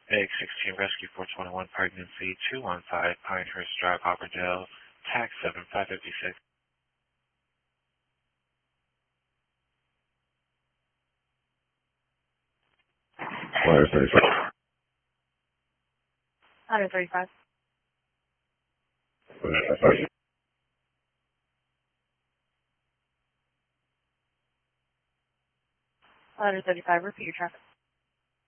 AX16 Rescue 421, pregnancy 215, Pinehurst Drive, Auburndale, tax 7556. Wire 35. 135. 135, repeat your traffic.